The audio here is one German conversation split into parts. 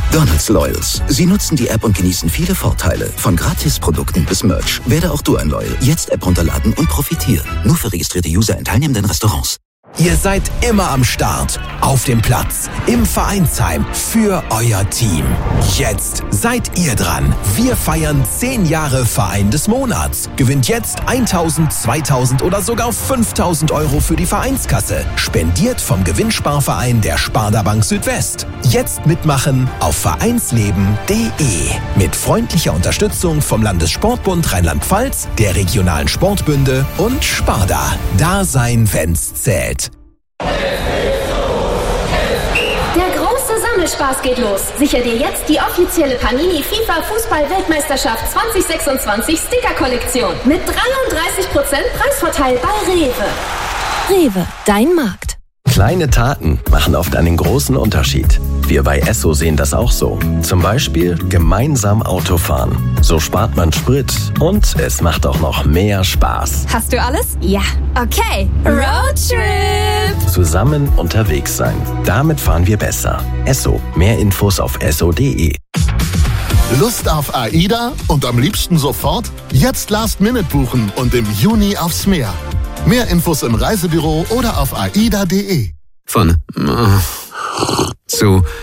McDonald's Loyals. Sie nutzen die App und genießen viele Vorteile. Von Gratisprodukten bis Merch. Werde auch du ein Loyal. Jetzt App runterladen und profitieren. Nur für registrierte User in teilnehmenden Restaurants. Ihr seid immer am Start, auf dem Platz, im Vereinsheim, für euer Team. Jetzt seid ihr dran. Wir feiern 10 Jahre Verein des Monats. Gewinnt jetzt 1.000, 2.000 oder sogar 5.000 Euro für die Vereinskasse. Spendiert vom Gewinnsparverein der Sparda Bank Südwest. Jetzt mitmachen auf vereinsleben.de. Mit freundlicher Unterstützung vom Landessportbund Rheinland-Pfalz, der regionalen Sportbünde und Sparda. Da sein, wenn's zählt. Der große Sammelspaß geht los. Sicher dir jetzt die offizielle Panini FIFA Fußball-Weltmeisterschaft 2026 Sticker-Kollektion mit 33% Preisvorteil bei Rewe. Rewe, dein Markt. Kleine Taten machen oft einen großen Unterschied. Wir bei Esso sehen das auch so. Zum Beispiel gemeinsam Autofahren. So spart man Sprit und es macht auch noch mehr Spaß. Hast du alles? Ja. Okay. Roadtrip! Zusammen unterwegs sein. Damit fahren wir besser. Esso. Mehr Infos auf esso.de. Lust auf AIDA und am liebsten sofort? Jetzt Last-Minute buchen und im Juni aufs Meer. Mehr Infos im Reisebüro oder auf aida.de. Von zu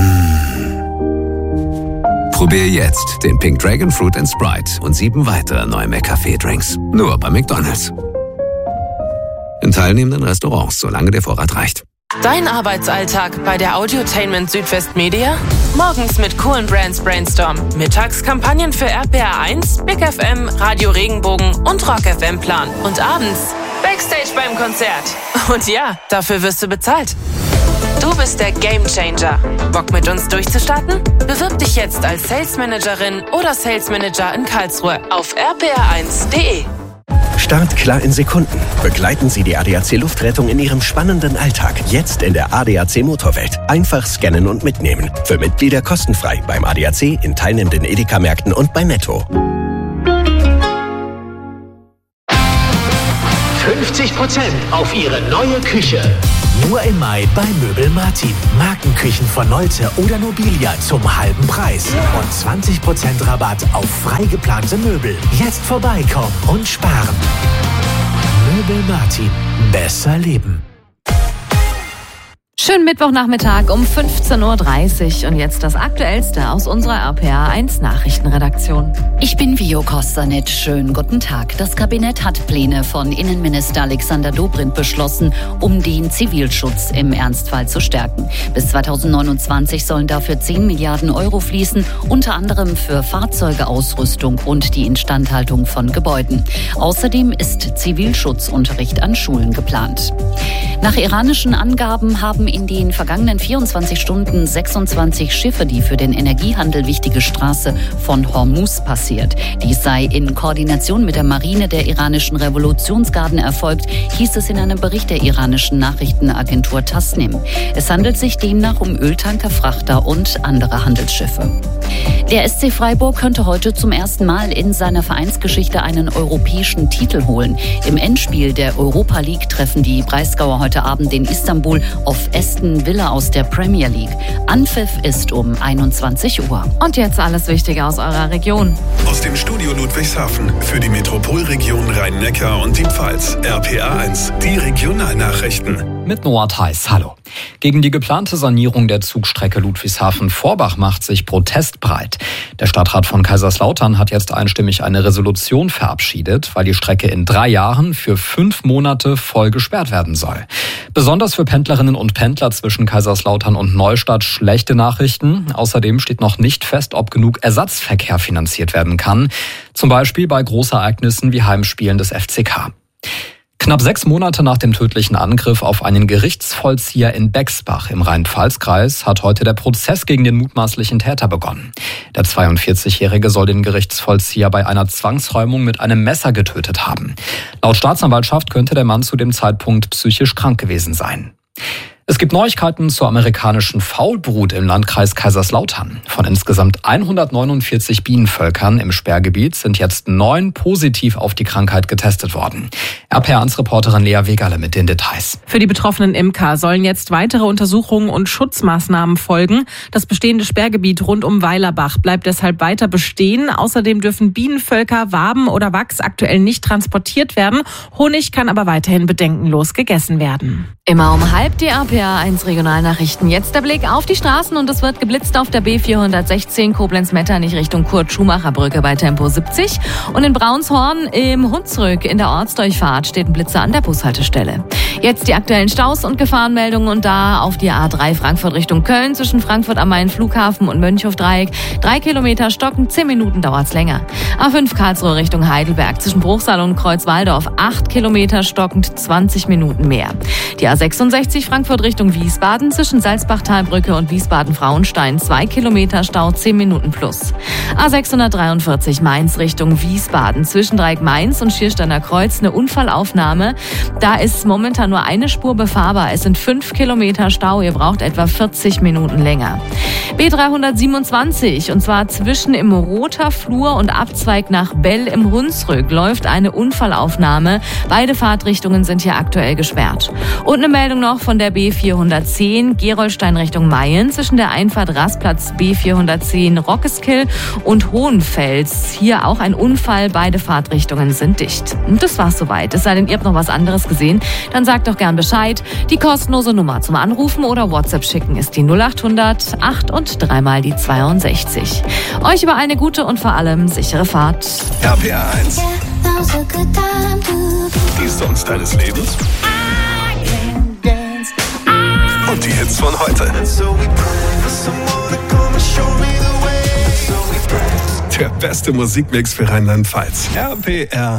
Probier jetzt den Pink Dragon Fruit & Sprite und 7 weitere neue McCafé-Drinks. Nur bei McDonald's. In teilnehmenden Restaurants, solange der Vorrat reicht. Dein Arbeitsalltag bei der Audiotainment Südwest Media? Morgens mit coolen Brands Brainstorm. Mittags Kampagnen für RPR1, Big FM, Radio Regenbogen und Rock FM Plan. Und abends Backstage beim Konzert. Und ja, dafür wirst du bezahlt. Du bist der Gamechanger. Bock mit uns durchzustarten? Bewirb dich jetzt als Sales Managerin oder Sales Manager in Karlsruhe auf rpr1.de. Start klar in Sekunden. Begleiten Sie die ADAC Luftrettung in Ihrem spannenden Alltag. Jetzt in der ADAC Motorwelt. Einfach scannen und mitnehmen. Für Mitglieder kostenfrei beim ADAC, in teilnehmenden Edeka-Märkten und bei Netto. 50% auf Ihre neue Küche. Nur im Mai bei Möbel Martin. Markenküchen von Nolte oder Nobilia zum halben Preis. Und 20% Rabatt auf frei geplante Möbel. Jetzt vorbeikommen und sparen. Möbel Martin. Besser leben. Schönen Mittwochnachmittag um 15.30 Uhr und jetzt das Aktuellste aus unserer RPR1 Nachrichtenredaktion. Ich bin Vio Kostanet. Schönen guten Tag. Das Kabinett hat Pläne von Innenminister Alexander Dobrindt beschlossen, um den Zivilschutz im Ernstfall zu stärken. Bis 2029 sollen dafür 10 Milliarden Euro fließen, unter anderem für Fahrzeuge, Ausrüstung und die Instandhaltung von Gebäuden. Außerdem ist Zivilschutzunterricht an Schulen geplant. Nach iranischen Angaben haben in den vergangenen 24 Stunden 26 Schiffe die für den Energiehandel wichtige Straße von Hormuz passiert. Dies sei in Koordination mit der Marine der iranischen Revolutionsgarden erfolgt, hieß es in einem Bericht der iranischen Nachrichtenagentur Tasnim. Es handelt sich demnach um Öltanker, Frachter und andere Handelsschiffe. Der SC Freiburg könnte heute zum ersten Mal in seiner Vereinsgeschichte einen europäischen Titel holen. Im Endspiel der Europa League treffen die Breisgauer heute Abend in Istanbul auf Aston Villa aus der Premier League. Anpfiff ist um 21 Uhr. Und jetzt alles Wichtige aus eurer Region. Aus dem Studio Ludwigshafen für die Metropolregion Rhein-Neckar und die Pfalz. RPR1, die Regionalnachrichten. Mit Noah Theis, hallo. Gegen die geplante Sanierung der Zugstrecke Ludwigshafen-Vorbach macht sich Protest breit. Der Stadtrat von Kaiserslautern hat jetzt einstimmig eine Resolution verabschiedet, weil die Strecke in 3 Jahren für 5 Monate voll gesperrt werden soll. Besonders für Pendlerinnen und Pendler zwischen Kaiserslautern und Neustadt schlechte Nachrichten. Außerdem steht noch nicht fest, ob genug Ersatzverkehr finanziert werden kann. Zum Beispiel bei Großereignissen wie Heimspielen des FCK. Knapp 6 Monate nach dem tödlichen Angriff auf einen Gerichtsvollzieher in Bexbach im Rhein-Pfalz-Kreis hat heute der Prozess gegen den mutmaßlichen Täter begonnen. Der 42-Jährige soll den Gerichtsvollzieher bei einer Zwangsräumung mit einem Messer getötet haben. Laut Staatsanwaltschaft könnte der Mann zu dem Zeitpunkt psychisch krank gewesen sein. Es gibt Neuigkeiten zur amerikanischen Faulbrut im Landkreis Kaiserslautern. Von insgesamt 149 Bienenvölkern im Sperrgebiet sind jetzt 9 positiv auf die Krankheit getestet worden. RPA1-Reporterin Lea Wegerle mit den Details. Für die betroffenen Imker sollen jetzt weitere Untersuchungen und Schutzmaßnahmen folgen. Das bestehende Sperrgebiet rund um Weilerbach bleibt deshalb weiter bestehen. Außerdem dürfen Bienenvölker, Waben oder Wachs aktuell nicht transportiert werden. Honig kann aber weiterhin bedenkenlos gegessen werden. Immer um halb die RPA1 Regionalnachrichten. Jetzt der Blick auf die Straßen und es wird geblitzt auf der B416 Koblenz-Metternich Richtung Kurt-Schumacher-Brücke bei Tempo 70. Und in Braunshorn im Hunsrück in der Ortsdurchfahrt steht ein Blitzer an der Bushaltestelle. Jetzt die aktuellen Staus und Gefahrenmeldungen und da auf die A3 Frankfurt Richtung Köln zwischen Frankfurt am Main Flughafen und Mönchhof-Dreieck. 3 Kilometer stocken, 10 Minuten dauert's länger. A5 Karlsruhe Richtung Heidelberg zwischen Bruchsal und Kreuzwaldorf. 8 Kilometer stockend, 20 Minuten mehr. Die A66 Frankfurt Richtung Wiesbaden zwischen Salzbachtalbrücke und Wiesbaden-Frauenstein 2 Kilometer Stau, 10 Minuten plus. A643 Mainz Richtung Wiesbaden zwischen Dreieck Mainz und Schiersteiner Kreuz eine Unfallaufnahme. Da ist momentan nur eine Spur befahrbar. Es sind 5 Kilometer Stau. Ihr braucht etwa 40 Minuten länger. B327 und zwar zwischen im Roter Flur und Abzweig nach Bell im Hunsrück läuft eine Unfallaufnahme. Beide Fahrtrichtungen sind hier aktuell gesperrt. Und eine Meldung noch von der B410 Gerolstein Richtung Mayen zwischen der Einfahrt Rastplatz B410 Rockeskill und Hohenfels. Hier auch ein Unfall, beide Fahrtrichtungen sind dicht. Und das war's soweit. Es sei denn, ihr habt noch was anderes gesehen, dann sagt doch gern Bescheid. Die kostenlose Nummer zum Anrufen oder WhatsApp schicken ist die 0800 8 und 3 mal die 62. Euch über eine gute und vor allem sichere Fahrt. RPA1. Die Songs deines Lebens. Und die Hits von heute. Der beste Musikmix für Rheinland-Pfalz. RPR.